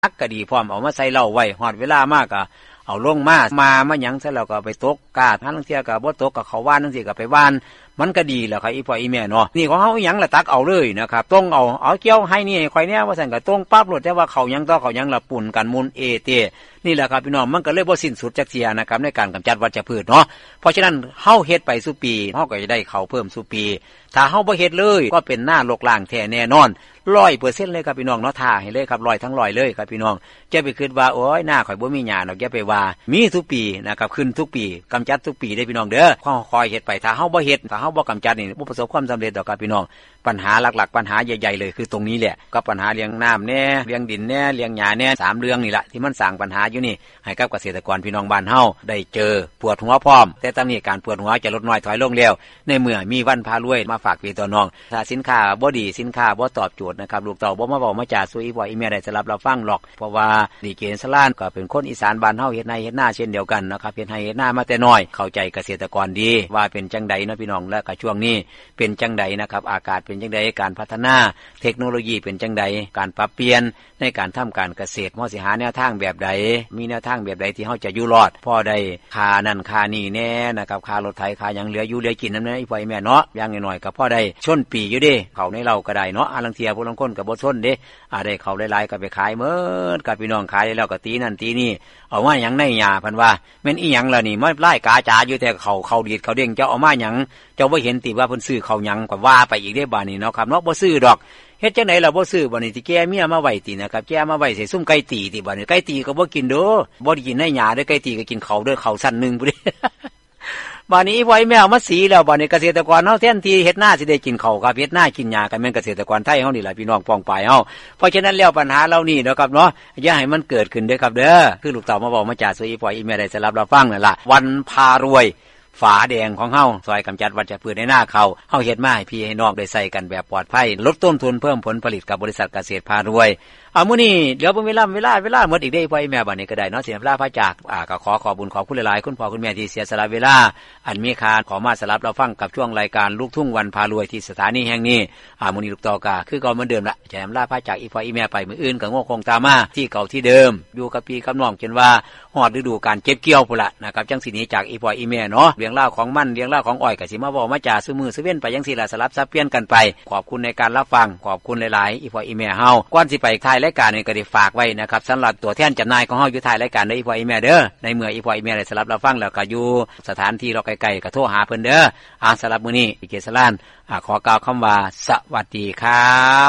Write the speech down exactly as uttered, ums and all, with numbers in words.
อักก็ดีพร้อมเอามาใส่เหล้าไว้ฮอดเวลามากก็เอาลงมามามาหยังซะแล้วก็ไปตกกาทันเที่ยก็บ่ตกก็เข้าว่านจังซี่ก็ไปว่านมันก็ดีแหละครับอีพ่ออีแม่เนาะนี่ของเฮาอีหยังล่ะตักเอาเลยนะครับต้องเอาเอาเกี่ยวให้นี่ข่อยแน่ว่าซั่นก็ต้องปั๊บโลดแต่ว่าเขายังต่อเขายังละปุ่นกันมุนเอเตนี่แหละครับพี่น้องมันก็เลยบ่สิ้นสุดจักเที่ยนะครับในการกำจัดวัชพืชเนาะเพราะฉะนั้นเฮาเฮ็ดไปสู่ปีเฮาก็จะได้เขาเพิ่มสู่ปีถ้าเฮาบ่เฮ็ดเลยก็เป็นหน้าลกล้างแท้แน่นอน ร้อยเปอร์เซ็นต์ เลยครับพี่น้องเนาะท่าให้เลยครับร้อยทั้งร้อยเลยครับพี่น้องจะไปคิดว่าโอ้ยหน้าข่อยบ่มีหญ้าดอกอย่าไปว่ามีทุกปีนะครับขึ้นทุกปีกำจัดทุกปีได้พี่น้องเด้อค่อยๆเฮ็ดไปถ้าเฮาบ่เฮ็ดถ้าเฮาบ่กำจัดนี่บ่ประสบความสำเร็จดอกครับพี่น้องปัญหาหลักๆปัญหาใหญ่ๆเลยคือตรงนี้แหละก็ปัญหาเลี้ยงน้ำแน่เลี้ยงดินแน่เลี้ยงหญ้าแน่สามเรื่องนี่แหละที่มันสร้างปัญหาอยู่นี่ให้กับเกษตรกรพี่น้องบ้านเฮาได้เจอปวดหัวพร้อมแต่ตอนนี้การปวดหัวจะลดน้อยถอยลงแล้วในเมื่อมีวันพารวยมาฝากพี่ต่อน้องถ้าสินค้าบ่ดีสินค้าบ่ตอบโจทย์นะครับลูกเต่าบ่มาบอกมาจ่าซุยบ่อีแม่ได้สลับเราฟังหรอกเพราะว่าดีเกณฑ์สลานก็เป็นคนอีสานบ้านเฮาเฮ็ดไร่เฮ็ดนาเช่นเดียวกันนะครับเฮ็ดไร่เฮ็ดนามาแต่น้อยเข้าใจเกษตรกรดีว่าเป็นจังใดเนาะพี่น้องและก็ช่วงนี้เป็นจังใดนะครับอากาศเป็นจังใดการพัฒนาเทคโนโลยีเป็นจังใดการปรับเปลี่ยนในการทำการเกษตรเฮาสิหาแนวทางแบบใดมีแนวทางแบบใดที่เฮาจะอยู่รอดพอได้ค่านั่นค่านี่แน่นะครับค่ารถไถค่าหยังเหลืออยู่เหลือกินนำแน่อีพ่ออีแม่เนาะอย่างน้อยๆก็พอได้ชนปีอยู่เด้เข้าในเราก็ได้เนาะอาลังเทียผู้ลางคนก็บ่ชนเด้อ่าได้เข้าหลายๆก็ไปขายหมดกับพี่น้องขายแล้วก็ตีนั่นตีนี่เอามาหยังในหญ้าเพิ่นว่าแม่นอีหยังล่ะนี่มาไล่กาจ๋าอยู่แต่เขาเขาดีดเขาเด้งเจ้าเอามาหยังเจ้าบ่เห็นติว่าเพิ่นซื้อเขาหยังก็ว่าไปอีกได้บาดนี้เนาะครับเนาะบ่ซื้อดอกเฮ็ดจังได๋ล่ะบ่ซื้อบัดนี้สิแก่เมียมาไว้ตินะครับแก่มาไว้ใส่ซุ่มไก่ตีติบัดนี้ไก่ตีก็บ่กินเด้อบ่ได้กินในหญ้าเด้อไก่ตีก็กินเขาเด้อเขาสั้นนึงพุ่นดิบานี้ไว้แมวมาสีแล้วบานี้เกษตรกรเฮาแทนที่เฮ็ดหน้าสิได้กินข้าวครับเฮ็ดหน้ากินหญ้ากันแม่นเกษตรกรไทยเฮานี่ล่ะพี่น้องป้องปายเฮาเพราะฉะนั้นแล้วปัญหาเหล่านี้เนาะครับเนาะอย่าให้มันเกิดขึ้นเด้อครับเด้อคือลูกเต่ามาบอกมาจ่าซุยอีปอยอีแม่ได้สลับเราฟังนั่นล่ะวันพารวยฝาแดงของเฮาซอยกำจัดวัชพืชในหน้าเขาเฮาเฮ็ดมาให้พี่ให้น้องได้ใส่กันแบบปลอดภัยลดต้นทุนเพิ่มผลผลิตกับบริษัทเกษตรพารวยเอามื้อนี้เดี๋ยวเบิ่งเวลาเวลาเวลาหมดอีกได้พ่อแม่บัดนี้ก็ได้เนาะเสียเวลาพระจากอ่าก็ขอขอบคุญขอบคุณหลายๆคุณพ่อคุณแม่ที่เสียสละเวลาอันมีค่าขอมาสลับเราฟังกับช่วงรายการลูกทุ่งวันพารวยที่สถานีแห่งนี้อ่ามื้อนี้ลูกต่อก็คือเก่าเหมือนเดิมละจะลาพระจากอีพ่ออีแม่ไปมื้ออื่นก็งอคงตามมาที่เก่าที่เดิมอยู่กับพี่กับน้องจนว่าฮอดฤดูการเก็บเกี่ยวพุ่นล่ะนะครับจังสิหนีจากอีพ่ออีแม่เนาะเรื่องราวของมันเรื่องราวของอ้อยก็สิมาเว้ามาจ่าซุมื้อซุเว้นไปจังซี่ล่ะสลับซับเปลี่ยนกันไปขอบคุณในการรับฟังขอบคุณหลายๆอีพ่ออีแม่เฮาก่อนสิไปท้ายรายการนี่ก็ได้ฝากไว้นะครับสำหรับตัวแทนจำหน่ายของเฮาอยู่ท้ายรายการเด้ออีพ่ออีแม่เด้อในเมื่ออีพ่ออีแม่ได้สลับรับฟังแล้วก็อยู่สถานที่เราใกล้ๆก็โทรหาเพิ่นเด้ออ่าสำหรับมื้อนี้พี่เกษรานอ่าขอกล่าวคำว่าสวัสดีครับ